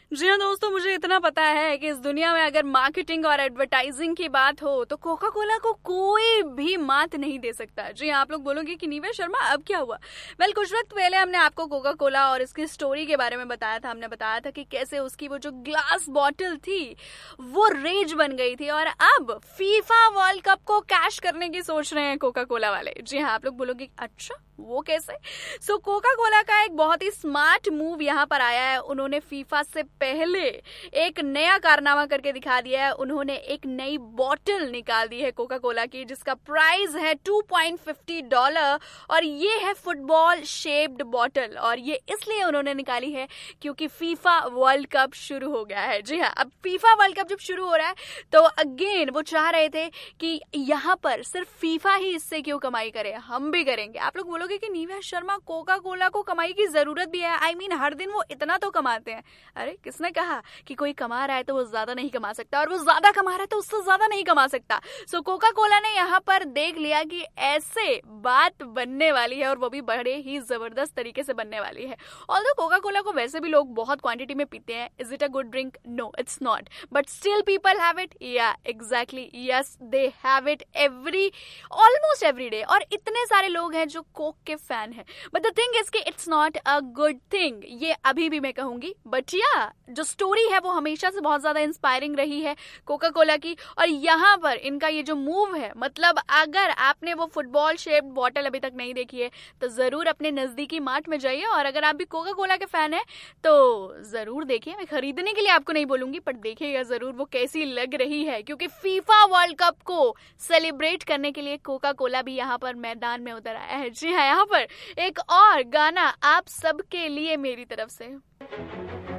जी हाँ दोस्तों, मुझे इतना पता है कि इस दुनिया में अगर मार्केटिंग और एडवर्टाइजिंग की बात हो तो कोका कोला को कोई भी मात नहीं दे सकता। जी हाँ, आप लोग बोलोगे कि नीरज शर्मा अब क्या हुआ। कुछ वक्त पहले हमने आपको कोका कोला और इसकी स्टोरी के बारे में बताया था। हमने बताया था कि कैसे उसकी वो जो ग्लास बॉटल थी वो रेज बन गई थी और अब फीफा वर्ल्ड कप को कैश करने की सोच रहे हैं कोका कोला वाले। जी हाँ, आप लोग बोलोगे अच्छा वो कैसे। सो कोका कोला का एक बहुत ही स्मार्ट मूव यहाँ पर आया है। उन्होंने फीफा से पहले एक नया कारनामा करके दिखा दिया है। उन्होंने एक नई बॉटल निकाल दी है कोका कोला की, जिसका प्राइस है $2.50 और ये है फुटबॉल शेप्ड बॉटल। और ये इसलिए उन्होंने निकाली है क्योंकि फीफा वर्ल्ड कप शुरू हो गया है। जी हाँ, अब फीफा वर्ल्ड कप जब शुरू हो रहा है तो अगेन वो चाह रहे थे कि यहाँ पर सिर्फ फीफा ही इससे क्यों कमाई करे, हम भी करेंगे। आप लोग बोलोगे कि नीरज शर्मा कोका कोला को कमाई की जरूरत भी है। आई मीन हर दिन वो इतना तो कमाते हैं। अरे किसने कहा कि कोई कमा रहा है तो वो ज्यादा नहीं कमा सकता और वो ज्यादा कमा रहा है तो उससे ज्यादा नहीं कमा सकता। सो कोका कोला ने यहाँ पर देख लिया कि ऐसे बात बनने वाली है और वो भी बड़े ही जबरदस्त तरीके से बनने वाली है। ऑल्दो कोका कोला को वैसे भी लोग बहुत क्वांटिटी में पीते हैं। Is it a good drink? No, it's not, but still people have it. या exactly, yes, they have it almost every day. और इतने सारे लोग हैं जो कोक के फैन है। बट द थिंग इज कि it's not a good thing, ये अभी भी मैं कहूंगी। बट या जो स्टोरी है वो हमेशा से बहुत ज्यादा इंस्पायरिंग रही है कोका कोला की। और यहाँ पर इनका ये जो मूव है, मतलब अगर आपने वो फुटबॉल शेप्ड बॉटल अभी तक नहीं देखी है तो जरूर अपने नजदीकी मार्ट में जाइए। और अगर आप भी कोका कोला के फैन है तो जरूर देखिए। मैं खरीदने के लिए आपको नहीं बोलूंगी, पर देखिएगा जरूर वो कैसी लग रही है, क्योंकि फीफा वर्ल्ड कप को सेलिब्रेट करने के लिए कोका कोला भी यहाँ पर मैदान में उतर आया है। जी हाँ, यहाँ पर एक और गाना आप सबके लिए मेरी तरफ से।